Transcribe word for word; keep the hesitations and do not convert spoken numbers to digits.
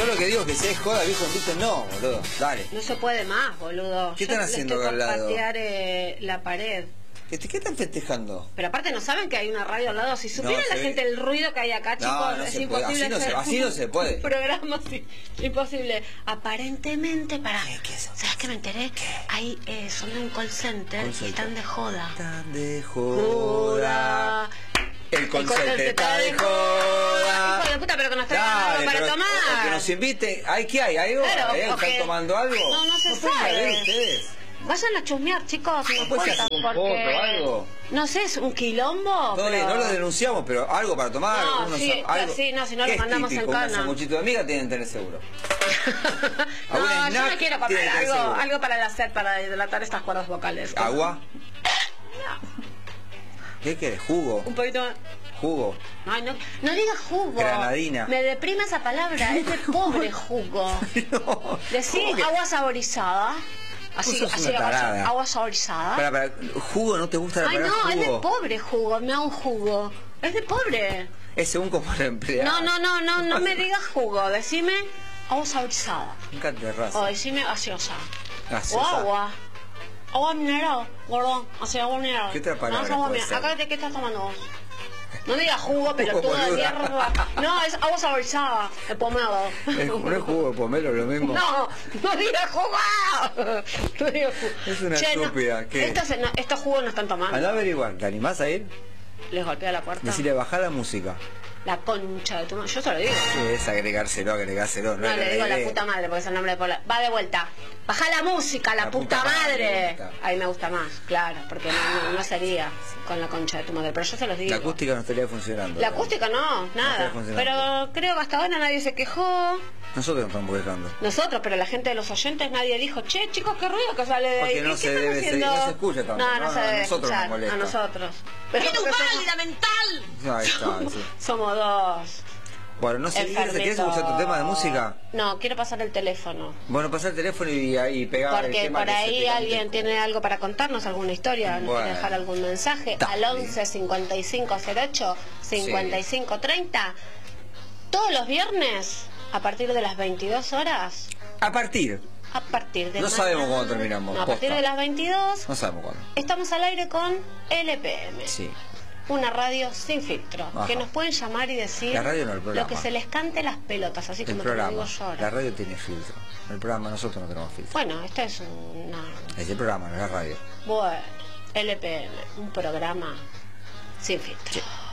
Yo lo que digo es que si es joda, viejo, entonces no, boludo. Dale. No se puede más, boludo. ¿Qué están Yo haciendo estoy acá al por lado? patear eh, la pared. ¿Qué, ¿Qué están festejando? Pero aparte no saben que hay una radio al lado. Si supiera No, la se gente ve. el ruido que hay acá, chicos, No, no es se puede. imposible Así no se- hacer así no se puede. un programa así. Imposible. Aparentemente, para... ¿Qué, qué es eso? ¿Sabes qué me enteré? Hay, eh, son de un call center Call y center. están de joda. Están de joda. El call concepto center está de joda. Hijo de puta, pero que nos traigan Dale, algo para pero- tomar. o que nos invite. ¿Ay, qué hay? ¿Hay algo? Claro, ¿Eh? o ¿Están que- tomando algo? No, no se pueden sabe. saber ustedes? Vayan a chusmear, chicos, y nos puede ser cuentan, un porque... poto o algo? No sé, es un quilombo, No, pero... no lo denunciamos, pero algo para tomar. No, unos- sí, algo. sí, no, si no ¿Qué lo es mandamos en típico? cana. Un sanguchito de miga tienen que tener seguro. No, Algún yo no snack quiero tiene comer que tener algo, seguro. algo para el hacer, para dilatar estas cuerdas vocales. ¿Agua? ¿Qué querés? ¿Jugo? Un poquito más... ¿Jugo? Ay, no, no digas jugo. Granadina. Me deprime esa palabra, es de pobre jugo. No. Decí ¿Cómo que? agua saborizada. Así, Vos sos así una agua, tarada. agua saborizada. Para, para, ¿jugo no te gusta la Ay, palabra no, es de jugo? pobre jugo, me da un jugo. Es de pobre. Es según como la empleada. No, no, no, no, no me digas jugo, decime agua saborizada. Nunca te raza. O decime gaseosa. Gaseosa. O agua. Agua mineral, gordo. Así, agua mineral. ¿Qué otra palabra No, es agua puede mineral. ser? Acá, ¿de qué estás tomando vos? No digas jugo, pelotudo de boluda. mierda. No, es agua saborizada, de pomelo. Es, no es jugo de pomelo lo mismo. No, no digas jugo. No digas jugo. Es una Che, no, estúpida, ¿qué? Estos, no, estos jugos no están tomando. Andá a averiguar, ¿te animás a ir? Les golpea la puerta. Decirle, bajar la música. La concha de tu madre. Yo se lo digo. Es agregárselo, agregárselo. No, era le digo la idea. puta madre porque es el nombre de Paula. Va de vuelta. Baja la música, la, La puta, puta madre, madre. me gusta. Ahí me gusta más, claro, porque no, no, no sería con la concha de tu madre. Pero yo se los digo. La acústica no estaría funcionando. La acústica no, nada. está funcionando. Pero creo que hasta ahora nadie se quejó. Nosotros nos estamos quejando. Nosotros, pero la gente de los oyentes, nadie dijo, che, chicos, qué ruido que sale de ahí. Porque no ¿Qué se están debe haciendo? seguir, no se escucha tanto. No, no, No, se no, a debe nosotros nos escuchar. molesta. A nosotros. Pero porque somos- mental! Ahí está, sí. somos dos. Bueno, no sé, ¿quieres, enfermitos. ¿quieres escuchar tu tema de música? No, quiero pasar el teléfono. Bueno, pasar el teléfono y ahí pegar el Porque tema por que se ahí te alguien cante. tiene algo para contarnos, alguna historia, nos Bueno. quiere dejar algún mensaje Dale. al once cincuenta y cinco cero ocho cincuenta y cinco treinta. Todos los viernes, a partir de las veintidós horas, A partir. a partir de No mañana- sabemos cuándo terminamos, No, a partir posta. de las veintidós, No sabemos cuándo. estamos al aire con L P M. Sí. Una radio sin filtro, Ajá. que nos pueden llamar y decir La radio no, el lo programa. que se les cante las pelotas, así El como te lo programa. digo yo ahora. La radio tiene filtro. El programa nosotros no tenemos filtro. Bueno, esta es una... Es el programa, no es la radio. Bueno, L P M, un programa sin filtro. Sí.